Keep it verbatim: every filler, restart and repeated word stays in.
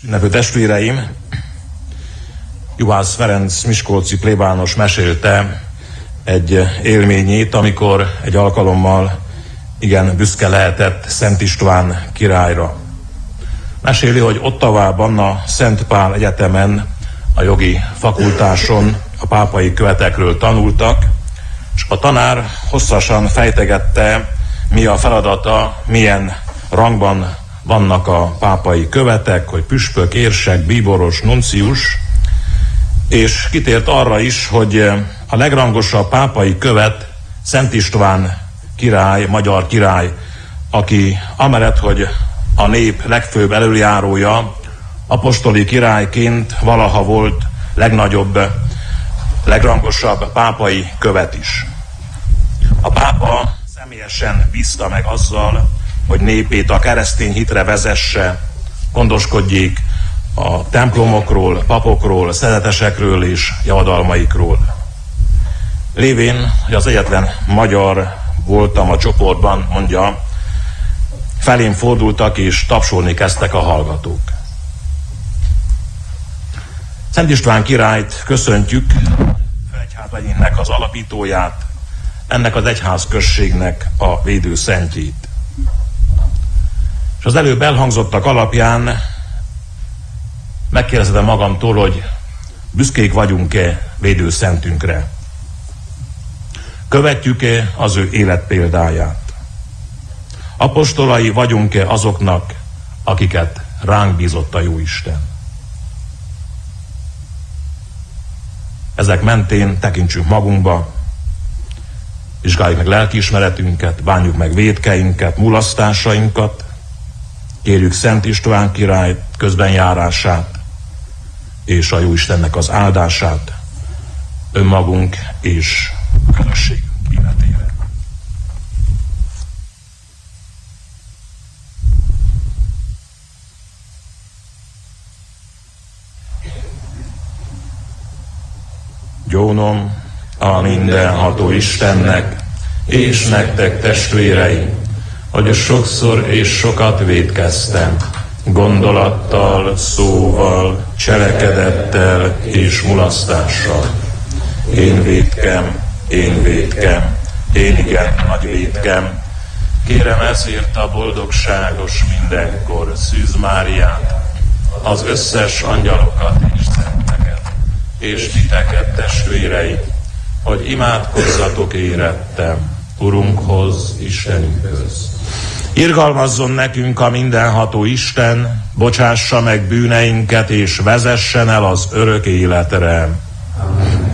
Ünnepő testvéreim, Juhász Ferenc miskolci plébános mesélte egy élményét, amikor egy alkalommal igen büszke lehetett Szent István királyra. Meséli, hogy Ottawában, a Szent Pál Egyetemen, a jogi fakultáson a pápai követekről tanultak, és a tanár hosszasan fejtegette, mi a feladata, milyen rangban vannak a pápai követek, hogy püspök, érsek, bíboros, nuncius, és kitért arra is, hogy a legrangosabb pápai követ Szent István király, magyar király, aki amellett, hogy a nép legfőbb elöljárója, apostoli királyként valaha volt legnagyobb, legrangosabb pápai követ is. A pápa személyesen bízta meg azzal, hogy népét a keresztény hitre vezesse, gondoskodjék a templomokról, papokról, szedetesekről és javadalmaikról. Lévén, hogy az egyetlen magyar voltam a csoportban, mondja, felém fordultak és tapsolni kezdtek a hallgatók. Szent István királyt köszöntjük, Egyházmegyénknek az alapítóját, ennek az egyházközségnek a védőszentjét. És az előbb elhangzottak alapján megkérdeztem magamtól, hogy büszkék vagyunk-e védőszentünkre? Követjük-e az ő életpéldáját? Apostolai vagyunk-e azoknak, akiket ránk bízott a Jóisten? Ezek mentén tekintsünk magunkba, vizsgáljuk meg lelkiismeretünket, bánjuk meg vétkeinket, mulasztásainkat, kérjük Szent István király közbenjárását és a Jóistennek az áldását önmagunk és közösségünk életére. Gyónom a mindenható Istennek és nektek, testvéreim, hogy sokszor és sokat vétkeztem, gondolattal, szóval, cselekedettel és mulasztással. Én vétkem, én vétkem, én igen nagy vétkem. Kérem ezért a boldogságos mindenkor Szűz Máriát, az összes angyalokat és szenteket, és titeket, testvéreim, hogy imádkozzatok érettem Urunkhoz, Istenünkhöz. Irgalmazzon nekünk a mindenható Isten, bocsássa meg bűneinket, és vezessen el az örök életre. Amen.